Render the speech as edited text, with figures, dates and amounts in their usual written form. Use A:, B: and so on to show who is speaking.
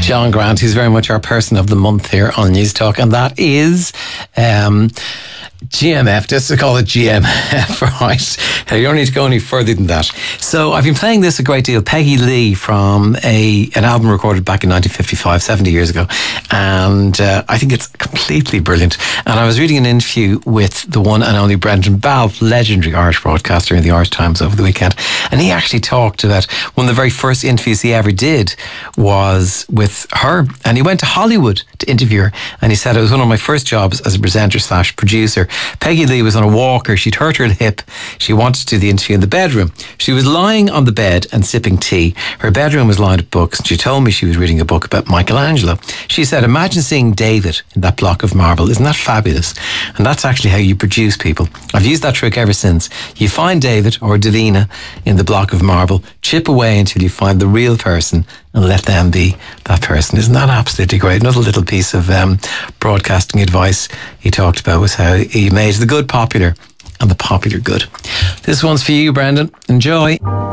A: John Grant, who's very much our person of the month here on News Talk, and that is GMF, just to call it GMF, right? You don't need to go any further than that. So I've been playing this a great deal. Peggy Lee from an album recorded back in 1955, 70 years ago. And I think it's completely brilliant. And I was reading an interview with the one and only Brendan Balfe, legendary Irish broadcaster in the Irish Times over the weekend. And he actually talked about one of the very first interviews he ever did was with her. And he went to Hollywood to interview her. And he said, it was one of my first jobs as a presenter / producer. Peggy Lee was on a walker. She'd hurt her hip. She wanted to do the interview in the bedroom. She was lying on the bed and sipping tea. Her bedroom was lined with books, and she told me she was reading a book about Michelangelo. She said, imagine seeing David in that block of marble. Isn't that fabulous? And that's actually how you produce people. I've used that trick ever since. You find David or Davina in the block of marble, chip away until you find the real person and let them be that person. Isn't that absolutely great? Another little piece of broadcasting advice he talked about was how he made the good popular and the popular good. This one's for you, Brendan. Enjoy.